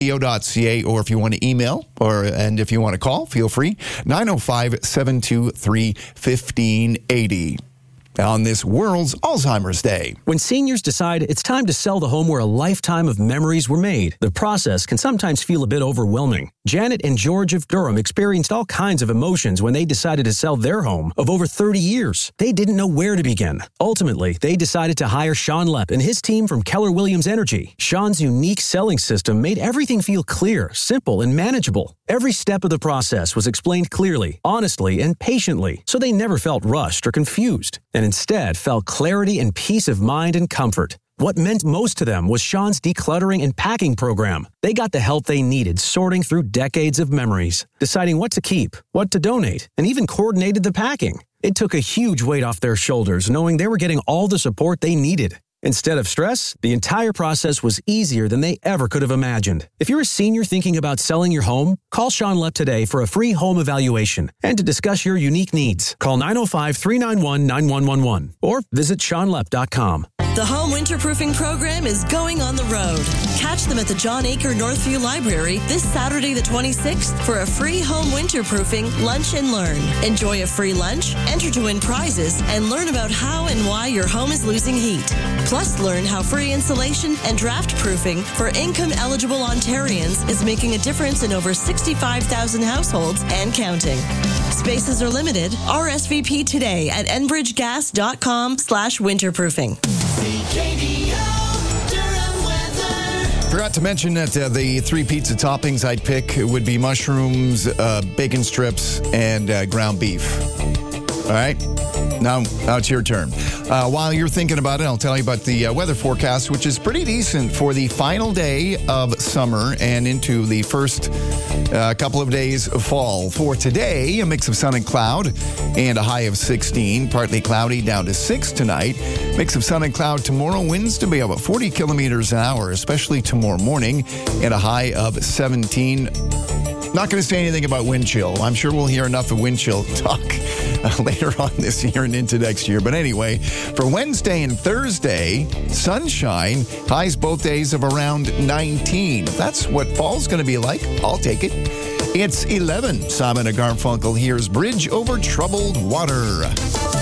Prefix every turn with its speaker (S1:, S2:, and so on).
S1: .ca, or if you want to email, and if you want to call, feel free, 905-723-1580. On this World's Alzheimer's Day.
S2: When seniors decide it's time to sell the home where a lifetime of memories were made, the process can sometimes feel a bit overwhelming. Janet and George of Durham experienced all kinds of emotions when they decided to sell their home of over 30 years. They didn't know where to begin. Ultimately, they decided to hire Sean Lepp and his team from Keller Williams Energy. Sean's unique selling system made everything feel clear, simple, and manageable. Every step of the process was explained clearly, honestly, and patiently, so they never felt rushed or confused, and instead felt clarity and peace of mind and comfort. What meant most to them was Sean's decluttering and packing program. They got the help they needed sorting through decades of memories, deciding what to keep, what to donate, and even coordinated the packing. It took a huge weight off their shoulders knowing they were getting all the support they needed. Instead of stress, the entire process was easier than they ever could have imagined. If you're a senior thinking about selling your home, call Sean Lepp today for a free home evaluation and to discuss your unique needs. Call 905-391-9111 or visit SeanLepp.com.
S3: The Home Winterproofing Program is going on the road. Catch them at the John Aker Northview Library this Saturday the 26th for a free home winterproofing lunch and learn. Enjoy a free lunch, enter to win prizes, and learn about how and why your home is losing heat. Plus, learn how free insulation and draft proofing for income-eligible Ontarians is making a difference in over 65,000 households and counting. Spaces are limited. RSVP today at enbridgegas.com/winterproofing.
S1: Forgot to mention that the 3 pizza toppings I'd pick would be mushrooms, bacon strips, and ground beef. All right? Now it's your turn. While you're thinking about it, I'll tell you about the weather forecast, which is pretty decent for the final day of summer and into the first couple of days of fall. For today, a mix of sun and cloud and a high of 16. Partly cloudy, down to 6 tonight. Mix of sun and cloud tomorrow. Winds to be about 40 kilometers an hour, especially tomorrow morning, and a high of 17. Not going to say anything about wind chill. I'm sure we'll hear enough of wind chill talk later on this year and into next year. But anyway, for Wednesday and Thursday, sunshine, highs both days of around 19. If that's what fall's going to be like, I'll take it. It's 11. Simon and Garfunkel. Here's Bridge Over Troubled Water.